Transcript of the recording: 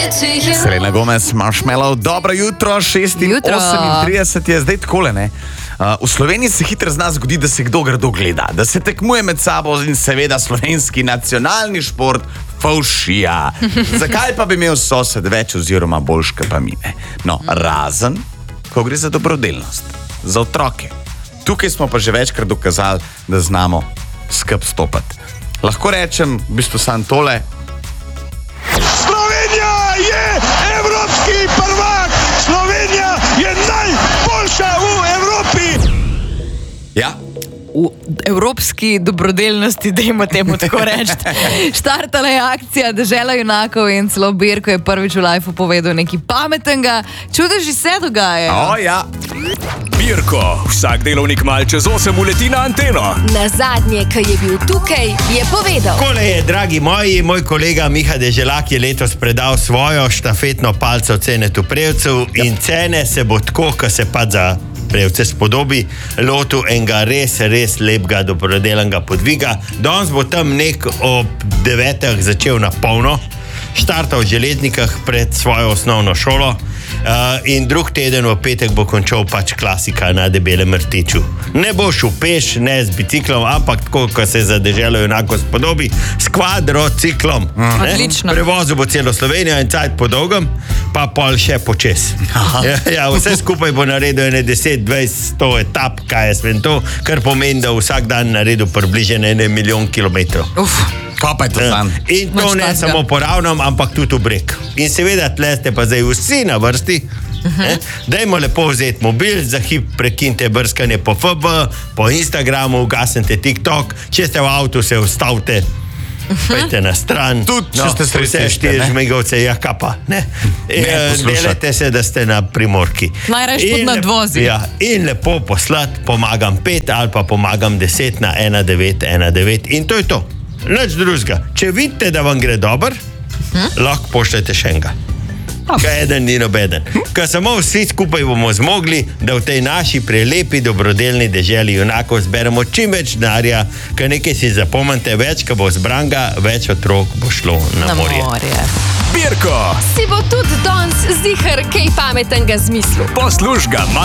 Selena Gomez, Marshmallow, dobro jutro, 6:38 je zdaj takole, ne? V Sloveniji se hitro zna zgodi, da se kdo grdo gleda, da se tekmuje med sabo in seveda slovenski nacionalni šport faušija. Zakaj pa bi imel sosed več oziroma boljške pa mine? No, razen, ko gre za dobrodelnost, za otroke. Tukaj smo pa že večkrat dokazali, da znamo skup stopati. Lahko rečem v bistvu sam tole. Slovenija je evropski prvak! Slovenija je najboljša v Evropi! Ja. V evropski dobrodelnosti, dajmo temu tako reči. Štartala je akcija Dežela junakov in celo Birko je prvič v lifeu povedal nekaj pametnega. Čudeži se dogajajo. Ja. Birko, vsak delovnik mal čez 8 uleti na anteno. Na zadnje, ko je bil tukaj, je povedal. Kole je, dragi moji, moj kolega Miha Deželak je letos predal svojo štafetno palco Cenetu Prevcu in Cene se bo tako, ko se pa za Prevce spodobi, lotu enega res lepega dobrodelnega podviga. Danes bo tam nek ob 9 začel na polno, štartal v Železnikah pred svojo osnovno šolo in drug teden v petek bo končal pač klasika na Debelem rtiču. Ne bo šel peš, ne z biciklom, ampak tako, ko se za Deželo junakov spodobi, s kvadrociklom. Odlično. Prevozil bo celo Slovenijo in cajt po dolgem, pa pol še počes. Ja, vse skupaj bo naredil 10, 20, 100 etap, kaj jaz vem to, kar pomeni, da vsak dan naredil približno 1 milijon kilometrov. Kaj pa je to sam? In to ne samo po ravnem, ampak tudi v breg. In seveda tle ste pa zdaj vsi na vrsti. Dajmo lepo vzeti mobil, za hip prekinite brskanje po FB, po Instagramu, ugasnite TikTok, če ste v avtu, se ustavite, pojte na stran. Tudi, če ste vse 4 žmigovce, ja kapa. Delajte se, da ste na primorki. Najrajš pod nadvozi. Ja, in lepo poslati, pomagam 5 ali pa pomagam 10 na 1919 in to je to. Nič drugega. Če vidite, da vam gre dober, lahko pošljete še enega. Kaj eden ni nobeden. Ker samo vsi skupaj bomo zmogli, da v tej naši prelepi dobrodelni deželi junakov zberemo čim več denarja, ker nekaj si zapomnite, več, ko bo zbranga, več otrok bo šlo na morje. Birko, Si bo tudi danes zihar kaj pametnega zmislil. posluš ga,